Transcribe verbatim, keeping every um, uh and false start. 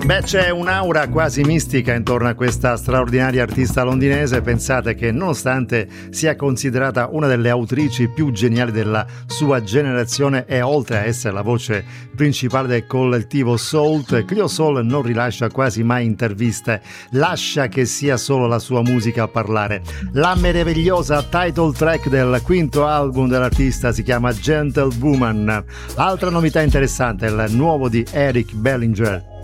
Beh, c'è un'aura quasi mistica intorno a questa straordinaria artista londinese. Pensate che nonostante sia considerata una delle autrici più geniali della sua generazione e oltre a essere la voce principale del collettivo Salt, Cleo Sol non rilascia quasi mai interviste, lascia che sia solo la sua musica a parlare. La meravigliosa title track del quinto album dell'artista si chiama Gentlewoman. Altra novità interessante, il nuovo di Eric Bellinger.